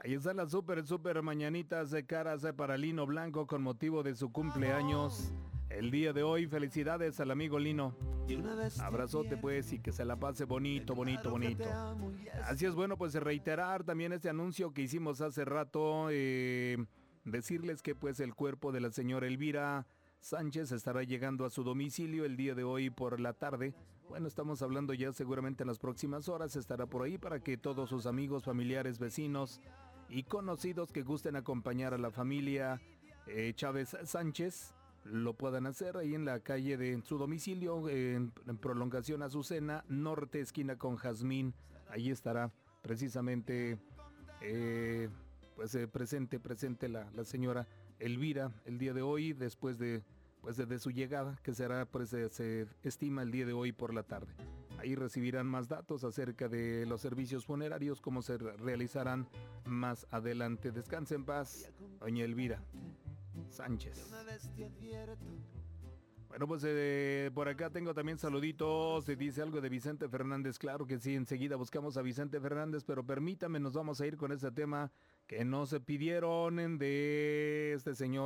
Ahí están las súper mañanitas de caras para Lino Blanco con motivo de su cumpleaños. El día de hoy, felicidades al amigo Lino. Abrazote pues y que se la pase bonito. Así es, bueno, pues reiterar también este anuncio que hicimos hace rato, decirles que pues el cuerpo de la señora Elvira Sánchez estará llegando a su domicilio el día de hoy por la tarde. Bueno, estamos hablando ya seguramente en las próximas horas, estará por ahí para que todos sus amigos, familiares, vecinos y conocidos que gusten acompañar a la familia Chávez Sánchez lo puedan hacer ahí en la calle de su domicilio, en prolongación Azucena, norte, esquina con Jazmín. Ahí estará precisamente presente la señora Elvira el día de hoy, después de su llegada, que será, pues se estima el día de hoy por la tarde. Ahí recibirán más datos acerca de los servicios funerarios, cómo se realizarán más adelante. Descanse en paz, doña Elvira Sánchez. Bueno, pues por acá tengo también saluditos. Se dice algo de Vicente Fernández. Claro que sí, enseguida buscamos a Vicente Fernández, pero permítame, nos vamos a ir con este tema que nos pidieron de este señor.